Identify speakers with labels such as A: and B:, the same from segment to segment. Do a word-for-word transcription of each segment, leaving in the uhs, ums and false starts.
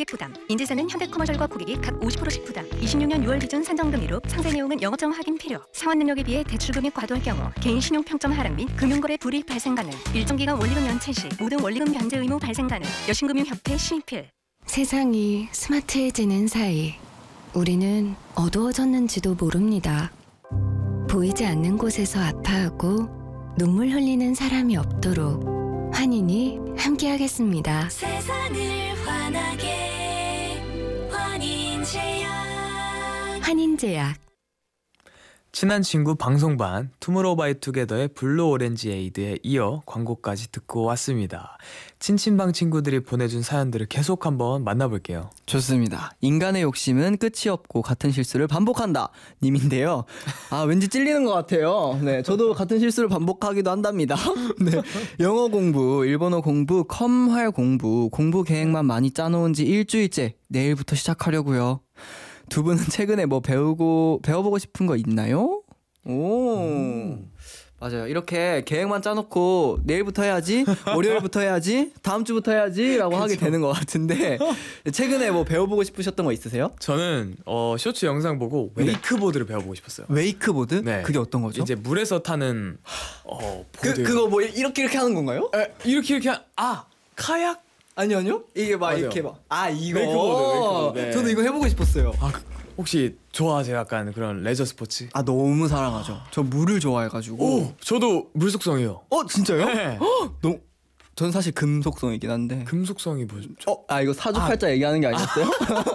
A: 세제 부담. 인제사는 현대커머셜과 고객이 각 오십 퍼센트씩 부담. 이십육 년 유월 기준 산정 금리로 상세 내용은 영업정 확인 필요. 상환 능력에 비해 대출 금액 과도할 경우 개인 신용 평점 하락 및 금융거래 불이익 발생 가능. 일정 기간 원리금 연체 시 모든 원리금 변제 의무 발생 가능. 여신금융협회 신입필.
B: 세상이 스마트해지는 사이 우리는 어두워졌는지도 모릅니다. 보이지 않는 곳에서 아파하고 눈물 흘리는 사람이 없도록 환인이 함께하겠습니다.
C: 세상을 환하게 환인제약.
B: 환인제약.
D: 친한 친구 방송반 투모로우바이투게더의 블루 오렌지 에이드에 이어 광고까지 듣고 왔습니다. 친친방 친구들이 보내준 사연들을 계속 한번 만나볼게요.
E: 좋습니다. 인간의 욕심은 끝이 없고 같은 실수를 반복한다 님인데요. 아 왠지 찔리는 것 같아요. 네, 저도 같은 실수를 반복하기도 한답니다. 네, 영어 공부, 일본어 공부, 컴활 공부, 공부 계획만 많이 짜놓은 지 일주일째 내일부터 시작하려고요. 두 분은 최근에 뭐 배우고 배워보고 싶은 거 있나요? 오 음. 맞아요. 이렇게 계획만 짜놓고 내일부터 해야지, 월요일부터 해야지, 다음 주부터 해야지라고 하게 되는 것 같은데 최근에 뭐 배워보고 싶으셨던 거 있으세요?
D: 저는 어, 쇼츠 영상 보고 웨이크보드를 배워보고 싶었어요.
E: 웨이크보드?
D: 네.
E: 그게 어떤 거죠?
D: 이제 물에서 타는 어, 보드.
E: 그 그거 뭐 이렇게 이렇게 하는 건가요?
D: 에, 이렇게 이렇게 하, 아 카약?
E: 아니요 아니요. 이게 막
D: 맞아요.
E: 이렇게 막 아 이거.
D: 웨이크보드, 웨이크보드. 네.
E: 저도 이거 해보고 싶었어요.
D: 아 혹시 좋아하세요? 약간 그런 레저 스포츠?
E: 아 너무 사랑하죠. 저 물을 좋아해가지고.
D: 오 저도 물속성이요.
E: 어 진짜요?
D: 네.
E: 너무. 전 사실 금속성이긴 한데.
D: 금속성이 뭐죠?
E: 어, 아 이거 사주팔자 아. 얘기하는 게 아니었어요?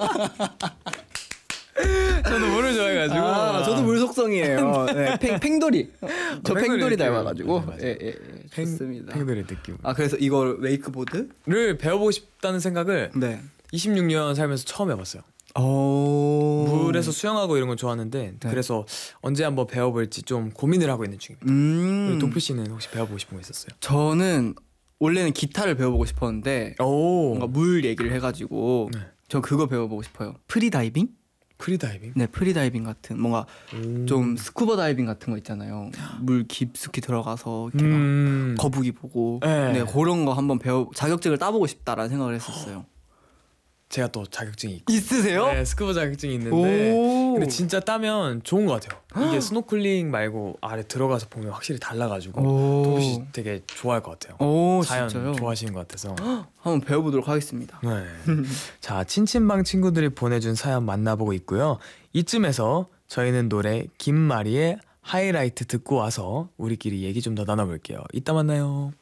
D: 저도 물을 좋아해가지고.
E: 아, 저도 물속성이에요. 네, 팽 팽돌이. 저
D: 팽돌이
E: 팽돌이
D: 느낌.
E: 닮아가지고.
D: 맞아요, 맞아요.
E: 예, 예, 예.
D: 팽,
E: 좋습니다.
D: 팽돌의 느낌.
E: 아 그래서 이걸 웨이크보드를
D: 배워보고 싶다는 생각을
E: 네.
D: 이십육 년 살면서 처음 해봤어요.
E: 오.
D: 물에서 수영하고 이런 건 좋아하는데
E: 네.
D: 그래서 언제 한번 배워볼지 좀 고민을 하고 있는 중입니다.
E: 음.
D: 동표 씨는 혹시 배워보고 싶은 거 있었어요?
E: 저는 원래는 기타를 배워보고 싶었는데
D: 오.
E: 뭔가 물 얘기를 해가지고
D: 네.
E: 저 그거 배워보고 싶어요. 프리다이빙?
D: 프리다이빙?
E: 네, 프리다이빙 같은 뭔가
D: 오.
E: 좀 스쿠버 다이빙 같은 거 있잖아요. 물 깊숙이 들어가서 이렇게
D: 음.
E: 막 거북이 보고
D: 네.
E: 네, 그런 거 한번 배워 자격증을 따보고 싶다라는 생각을 했었어요.
D: 제가 또 자격증이 있고
E: 있으세요?
D: 네, 스쿠버 자격증이 있는데
E: 오.
D: 근데 진짜 따면 좋은 것 같아요. 이게 스노클링 말고 아래 들어가서 보면 확실히 달라가지고
E: 오.
D: 동표 씨 되게 좋아할 것 같아요.
E: 오,
D: 자연
E: 진짜요?
D: 좋아하시는 것 같아서.
E: 한번 배워보도록 하겠습니다.
D: 네. 자, 친친방 친구들이 보내준 사연 만나보고 있고요. 이쯤에서 저희는 노래 김마리의 하이라이트 듣고 와서 우리끼리 얘기 좀 더 나눠볼게요. 이따 만나요.